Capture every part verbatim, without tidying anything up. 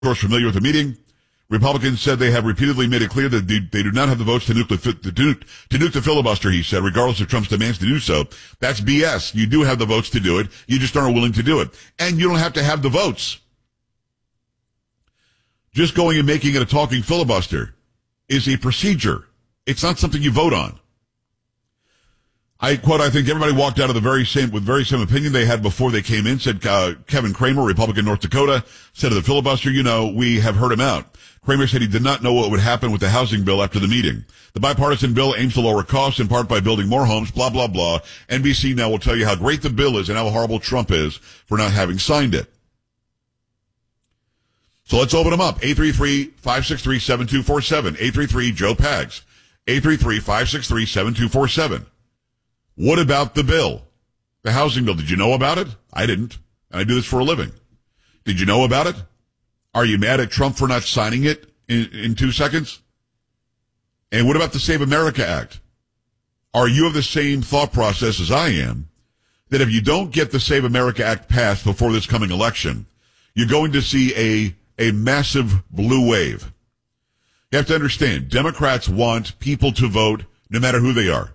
Of course, familiar with the meeting. Republicans said they have repeatedly made it clear that they, they do not have the votes to nuke the, to, nuke, to nuke the filibuster, he said, regardless of Trump's demands to do so. That's B S. You do have the votes to do it. You just aren't willing to do it. And you don't have to have the votes. Just going and making it a talking filibuster is a procedure. It's not something you vote on. I quote, I think everybody walked out of the very same, with very same opinion they had before they came in, said uh, Kevin Cramer, Republican, North Dakota, said to the filibuster, you know, we have heard him out. Cramer said he did not know what would happen with the housing bill after the meeting. The bipartisan bill aims to lower costs in part by building more homes, blah, blah, blah. N B C now will tell you how great the bill is and how horrible Trump is for not having signed it. So let's open them up. eight three three, five six three, seven two four seven. eight three three, Joe Pags. eight three three, five six three, seven two four seven. What about the bill? The housing bill. Did you know about it? I didn't. And I do this for a living. Did you know about it? Are you mad at Trump for not signing it in, in two seconds? And what about the Save America Act? Are you of the same thought process as I am, that if you don't get the Save America Act passed before this coming election, you're going to see a, a massive blue wave? You have to understand, Democrats want people to vote no matter who they are.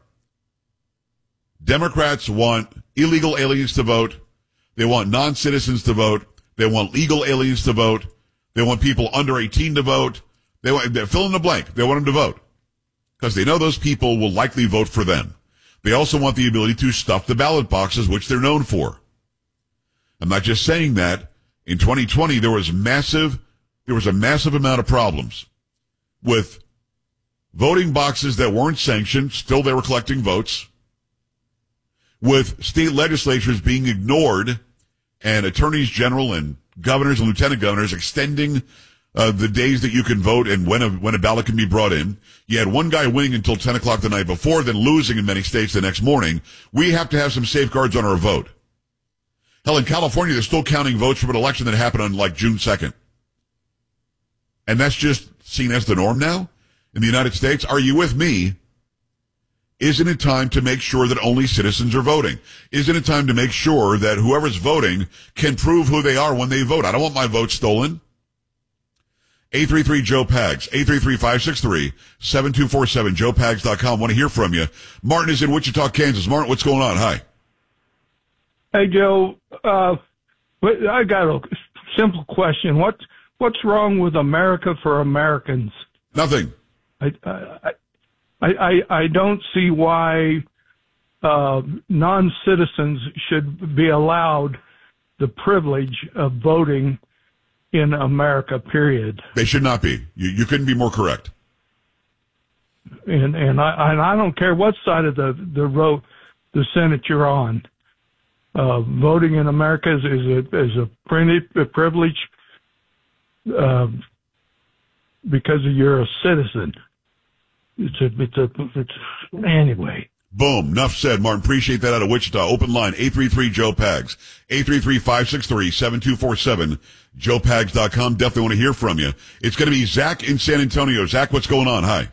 Democrats want illegal aliens to vote. They want non-citizens to vote. They want legal aliens to vote. They want people under eighteen to vote. They want, they're fill in the blank. They want them to vote because they know those people will likely vote for them. They also want the ability to stuff the ballot boxes, which they're known for. I'm not just saying that. In twenty twenty, there was massive, there was a massive amount of problems with voting boxes that weren't sanctioned. Still, they were collecting votes. With state legislatures being ignored and attorneys general and governors and lieutenant governors extending uh, the days that you can vote and when a, when a ballot can be brought in. You had one guy winning until ten o'clock the night before, then losing in many states the next morning. We have to have some safeguards on our vote. Hell, in California, they're still counting votes from an election that happened on like June second. And that's just seen as the norm now in the United States. Are you with me? Isn't it time to make sure that only citizens are voting? Isn't it time to make sure that whoever's voting can prove who they are when they vote? I don't want my vote stolen. eight three three, Joe Pags. eight three three, five six three, seven two four seven. joe pags dot com. Want to hear from you. Martin is in Wichita, Kansas. Martin, what's going on? Hi. Hey, Joe. Uh, I got a simple question. What, what's wrong with America for Americans? Nothing. I, I, I, I, I don't see why uh, non-citizens should be allowed the privilege of voting in America, period. They should not be. You, you couldn't be more correct. And and I and I don't care what side of the the road the Senate you're on. Uh, voting in America is, is a is a privilege uh, because you're a citizen. It's a, it's a, it's, anyway. Boom. Enough said, Martin. Appreciate that out of Wichita. Open line, eight three three, Joe Pags. eight three three, five six three, seven two four seven. joe pags dot com. Definitely want to hear from you. It's going to be Zach in San Antonio. Zach, what's going on? Hi.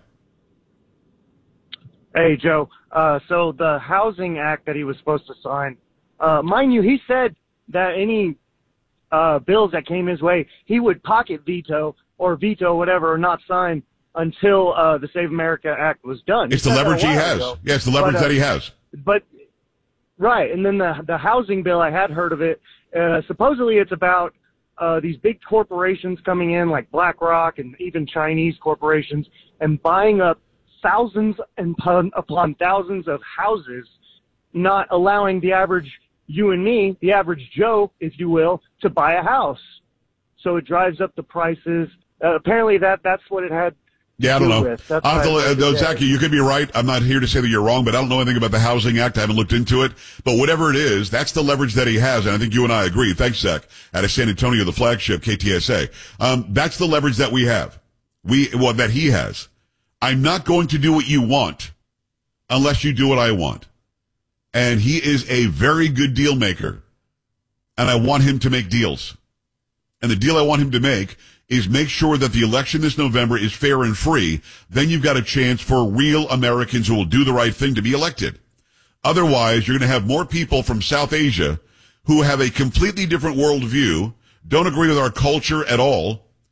Hey, Joe. Uh, so the Housing Act that he was supposed to sign, uh, mind you, he said that any, uh, bills that came his way, he would pocket veto or veto whatever or not sign until uh, the Save America Act was done. It's the leverage he has. Ago. Yeah, it's the leverage but, uh, that he has. But right, and then the the housing bill, I had heard of it. Uh, supposedly, it's about uh, these big corporations coming in, like BlackRock and even Chinese corporations, and buying up thousands and upon thousands of houses, not allowing the average you and me, the average Joe, if you will, to buy a house. So it drives up the prices. Uh, apparently, that that's what it had. Yeah, I don't know. I'll have to, uh, Zach, you could be right. I'm not here to say that you're wrong, but I don't know anything about the Housing Act. I haven't looked into it. But whatever it is, that's the leverage that he has, and I think you and I agree. Thanks, Zach, out of San Antonio, the flagship, K T S A. Um, that's the leverage that we have. We, well, that he has. I'm not going to do what you want unless you do what I want. And he is a very good deal maker, and I want him to make deals. And the deal I want him to make is make sure that the election this November is fair and free. Then you've got a chance for real Americans who will do the right thing to be elected. Otherwise, you're going to have more people from South Asia who have a completely different worldview, don't agree with our culture at all,